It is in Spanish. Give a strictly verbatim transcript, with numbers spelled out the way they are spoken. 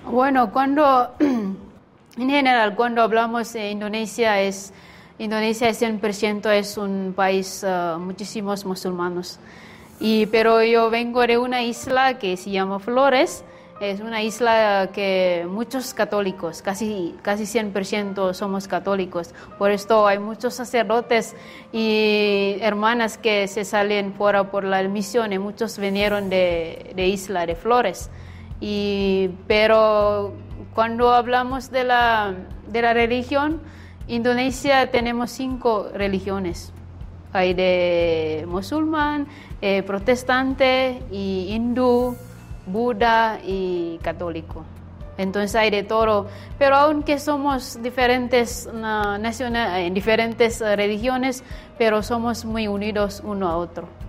Bueno, cuando, en general, cuando hablamos de Indonesia, es, Indonesia cien por ciento es un país, uh, muchísimos musulmanes. Y, pero yo vengo de una isla que se llama Flores. Es una isla que muchos católicos, casi, casi cien por ciento somos católicos. Por esto hay muchos sacerdotes y hermanas que se salen fuera por la misión y muchos vinieron de, de Isla de Flores. Y, pero cuando hablamos de la, de la religión, Indonesia tenemos cinco religiones. Hay de musulmán, eh, protestante, y hindú, Buda y católico. Entonces hay de todo, pero aunque somos diferentes uh, nacional, en diferentes uh, religiones, pero somos muy unidos uno a otro.